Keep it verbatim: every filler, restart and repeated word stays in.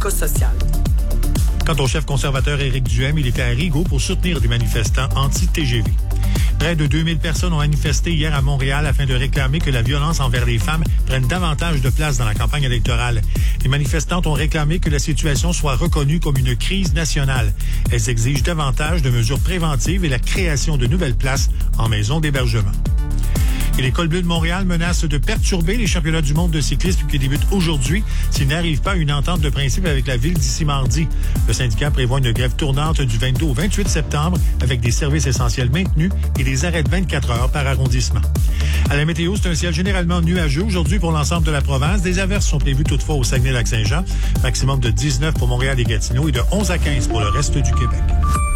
médico-social. Quant au chef conservateur Éric Duhaime, il était à Rigaud pour soutenir des manifestants anti-T G V. Près de deux mille personnes ont manifesté hier à Montréal afin de réclamer que la violence envers les femmes prenne davantage de place dans la campagne électorale. Les manifestantes ont réclamé que la situation soit reconnue comme une crise nationale. Elles exigent davantage de mesures préventives et la création de nouvelles places en maisons d'hébergement. Et l'École bleue de Montréal menace de perturber les championnats du monde de cyclisme qui débutent aujourd'hui s'ils n'arrivent pas à une entente de principe avec la ville d'ici mardi. Le syndicat prévoit une grève tournante du vingt-deux au vingt-huit septembre avec des services essentiels maintenus et des arrêts de vingt-quatre heures par arrondissement. À la météo, c'est un ciel généralement nuageux aujourd'hui pour l'ensemble de la province. Des averses sont prévues toutefois au Saguenay-Lac-Saint-Jean. Maximum de dix-neuf pour Montréal et Gatineau et de onze à quinze pour le reste du Québec.